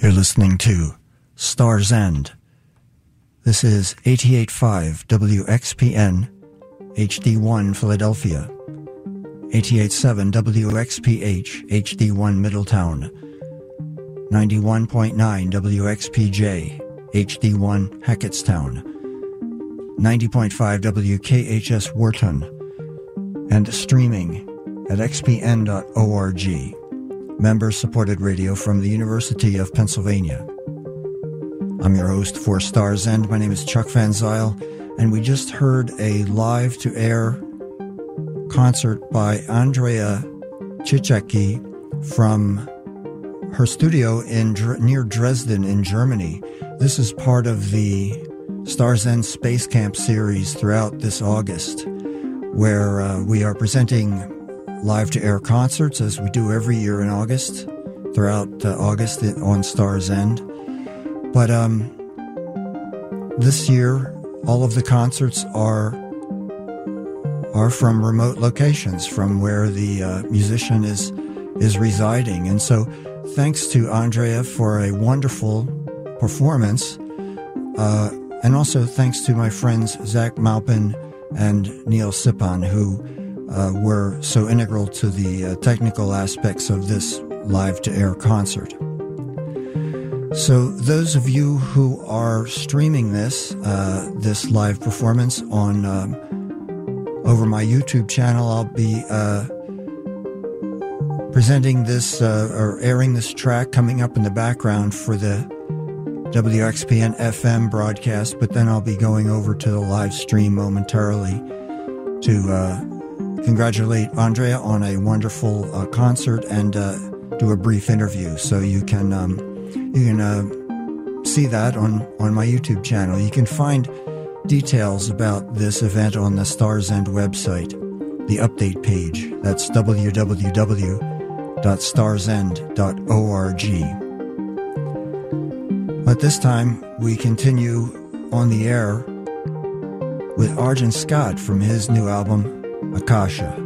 You're listening to Star's End. This is 88.5 WXPN HD1 Philadelphia, 88.7 WXPH HD1 Middletown, 91.9 WXPJ HD1 Hackettstown, 90.5 WKHS Wharton, and streaming at xpn.org. Member-supported radio from the University of Pennsylvania. I'm your host for Star's End. My name is Chuck Van Zyl, and we just heard a live-to-air concert by Andrea Cicecki from her studio near Dresden in Germany. This is part of the Star's End Space Camp series throughout this August, where we are presenting live-to-air concerts, as we do every year in August, throughout August on Star's End. But this year, all of the concerts are from remote locations, from where the musician is residing. And so thanks to Andrea for a wonderful performance, and also thanks to my friends Zach Maupin and Neil Sipan, who were so integral to the technical aspects of this live-to-air concert. So those of you who are streaming this live performance on over my YouTube channel, I'll be presenting this or airing this track coming up in the background for the WXPN FM broadcast, but then I'll be going over to the live stream momentarily to congratulate Andrea on a wonderful concert and do a brief interview. So you can see that on my YouTube channel. You can find details about this event on the Star's End website, the update page. That's www.starsend.org. But this time we continue on the air with Argent Scott from his new album, Akasha.